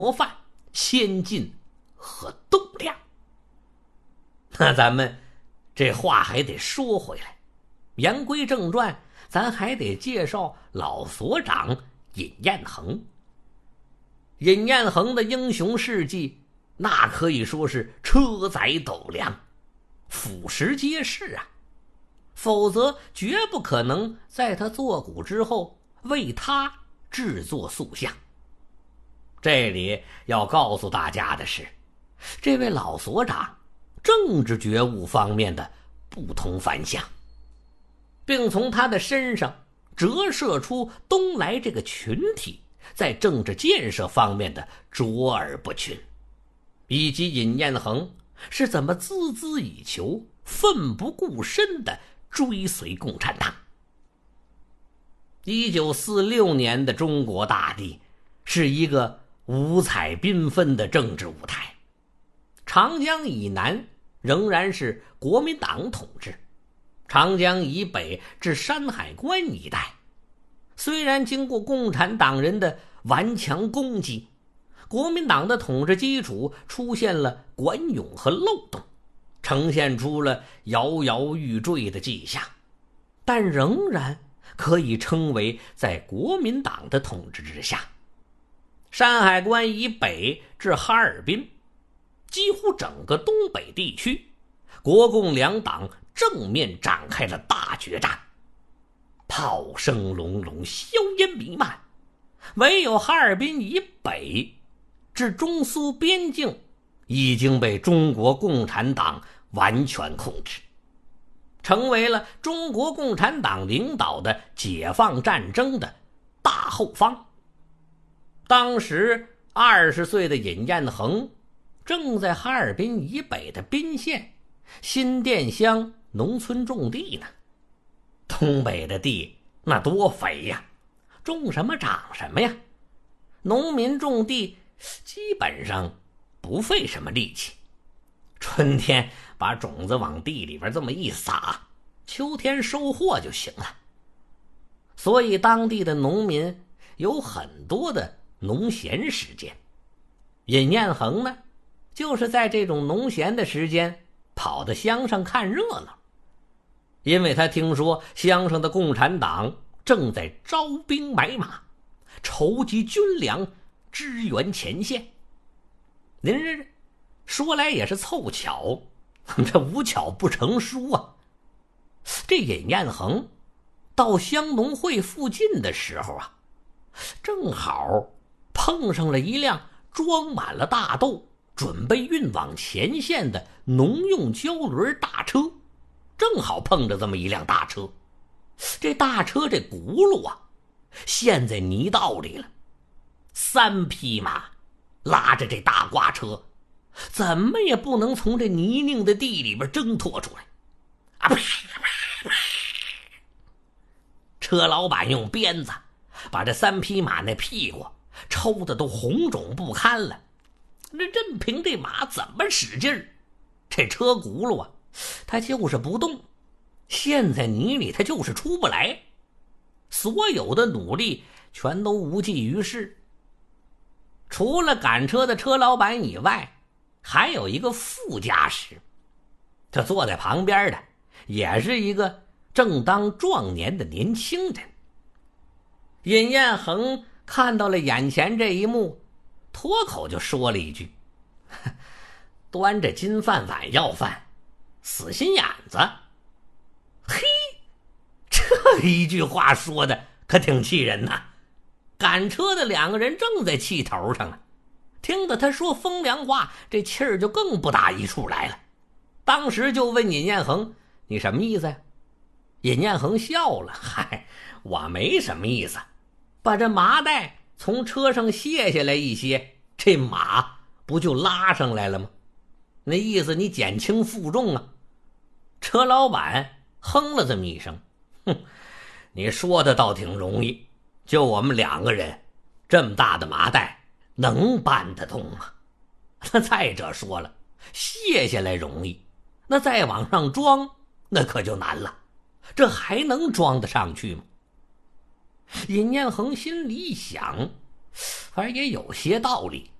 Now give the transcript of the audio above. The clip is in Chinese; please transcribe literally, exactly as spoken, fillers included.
范、先进和栋梁。那咱们这话还得说回来，言归正传，咱还得介绍老所长尹彦衡。尹彦衡的英雄事迹，那可以说是车载斗量，俯拾皆是啊，否则绝不可能在他作古之后为他制作塑像。这里要告诉大家的是，这位老所长政治觉悟方面的不同凡响，并从他的身上折射出东来这个群体在政治建设方面的卓尔不群，以及尹彦衡是怎么孜孜以求、奋不顾身地追随共产党。一九四六年的中国大地是一个五彩缤纷的政治舞台，长江以南仍然是国民党统治，长江以北至山海关一带，虽然经过共产党人的顽强攻击，国民党的统治基础出现了管涌和漏洞，呈现出了摇摇欲坠的迹象，但仍然可以称为在国民党的统治之下。山海关以北至哈尔滨，几乎整个东北地区，国共两党正面展开了大决战，炮声隆隆，硝烟弥漫，唯有哈尔滨以北至中苏边境已经被中国共产党完全控制，成为了中国共产党领导的解放战争的大后方。当时二十岁的尹彦衡正在哈尔滨以北的宾县新店乡农村种地呢。东北的地那多肥呀，种什么长什么呀，农民种地基本上不费什么力气，春天把种子往地里边这么一撒，秋天收获就行了。所以当地的农民有很多的农闲时间，尹彦衡呢，就是在这种农闲的时间跑到乡上看热闹，因为他听说乡上的共产党正在招兵买马，筹集军粮支援前线。您这说来也是凑巧，这无巧不成书啊。这尹彦衡到乡农会附近的时候啊，正好碰上了一辆装满了大豆准备运往前线的农用胶轮大车，正好碰着这么一辆大车。这大车这轱辘啊陷在泥道里了，三匹马拉着这大挂车怎么也不能从这泥泞的地里边挣脱出来啊！啪啪啪，车老板用鞭子把这三匹马那屁股抽得都红肿不堪了，那任凭这马怎么使劲儿，这车轱辘啊它就是不动，陷在泥里它就是出不来，所有的努力全都无济于事。除了赶车的车老板以外，还有一个副驾驶，这坐在旁边的也是一个正当壮年的年轻人。尹彦衡看到了眼前这一幕，脱口就说了一句：端着金饭碗要饭，死心眼子。嘿，这一句话说的可挺气人呐。赶车的两个人正在气头上啊，听得他说风凉话，这气儿就更不打一处来了。当时就问尹彦衡：你什么意思呀？尹彦衡笑了：嗨，我没什么意思，把这麻袋从车上卸下来一些，这马不就拉上来了吗？那意思你减轻负重啊。车老板哼了这么一声：哼，你说的倒挺容易，就我们两个人这么大的麻袋能搬得动吗？那再者说了，卸下来容易，那再往上装那可就难了，这还能装得上去吗？尹彦衡心里一想，反正也有些道理，